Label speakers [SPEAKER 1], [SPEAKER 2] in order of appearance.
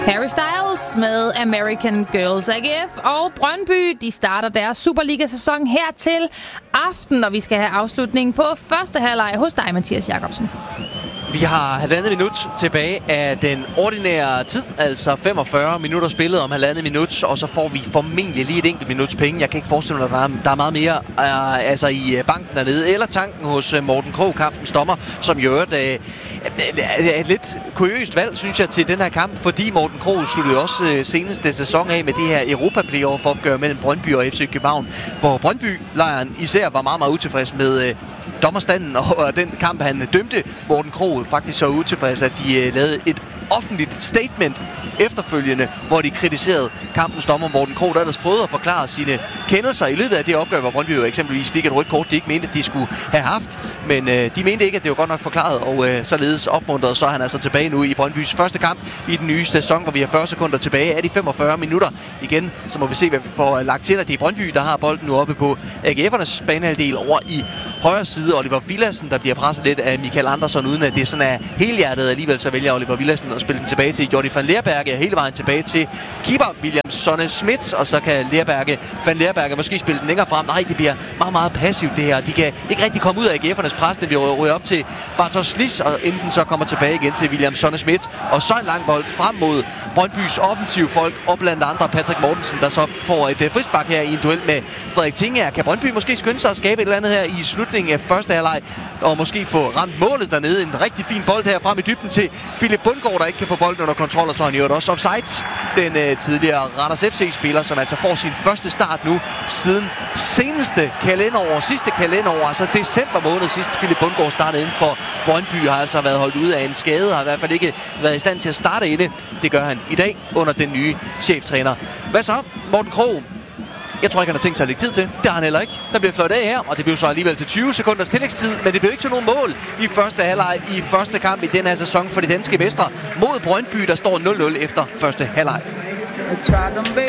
[SPEAKER 1] Harry Styles med American Girls. AGF og Brøndby, de starter deres Superliga-sæson her til aften, og vi skal have afslutningen på første halvleg hos dig, Mathias Jacobsen.
[SPEAKER 2] Vi har 1,5 minut tilbage af den ordinære tid, altså 45 minutter spillet om 1,5 minut, og så får vi formentlig lige et enkelt minuts penge. Jeg kan ikke forestille mig, at der er meget mere i banken dernede, eller tanken hos Morten Krogh, kampens dommer, som jo er et lidt kuriøst valg, synes jeg, til den her kamp, fordi Morten Krogh sluttede også seneste sæson af med det her Europa-playoff-opgør mellem Brøndby og FC København, hvor Brøndby-lejren især var meget, meget utilfreds med dommerstanden og den kamp, han dømte. Morten Krogh faktisk så utilfreds, at de lavede et offentligt statement efterfølgende, hvor de kritiserede kampens dommer Morten Krogh, der ellers prøvede at forklare sine kendelser i løbet af det opgør, hvor Brøndby jo eksempelvis fik et rødt kort, de ikke mente, at de skulle have haft, men de mente ikke, at det var godt nok forklaret, og således opmuntret, så er han altså tilbage nu i Brøndbys første kamp i den nye sæson, hvor vi har 40 sekunder tilbage af de 45 minutter. Igen, så må vi se, hvad vi får lagt til, at det er Brøndby, der har bolden nu oppe på AGF'ernes banehalvdel over i højre side. Oliver Villadsen, der bliver presset lidt af Michael Andersson, uden at det sådan er helhjertet. Alligevel så vælger Oliver Villadsen at spille den tilbage til Jordi van Leerberge, hele vejen tilbage til keeper William Sonne Schmidt, og så kan van Leerberge måske spille den længere frem. Nej, det bliver meget, meget passivt det her. De kan ikke rigtig komme ud af AGF'ernes pres. Den bliver røget op til Bartosz Slis, og enten så kommer tilbage igen til William Sonne Schmidt, og så en lang bold frem mod Brøndbys offensive folk, og blandt andre Patrick Mortensen, der så får et frispark her i en duel med Frederik Tingager. Kan Brøndby måske skynde sig at skabe et eller andet her i slutningen af første halvleg, og måske få ramt målet dernede? En rigtig fin bold her frem i dybden til Philip Bundgaard, der ikke kan få bolden under kontrol, og så er han jo også offside. Den tidligere Randers FC-spiller, som altså får sin første start nu siden sidste kalenderår, altså december måned sidst. Philip Bundgaard startede inden for Brøndby, har altså været holdt ude af en skade, har i hvert fald ikke været i stand til at starte inde. Det gør han i dag under den nye cheftræner. Hvad så? Morten Krogh. Jeg tror ikke, han har tænkt sig at lægge tid til. Det har han heller ikke. Der bliver fløjt af her, og det blev så alligevel til 20 sekunders tillægstid, men det blev ikke til nogen mål i første halvleg i første kamp i den her sæson for de danske mestre mod Brøndby, der står 0-0 efter første halvleg.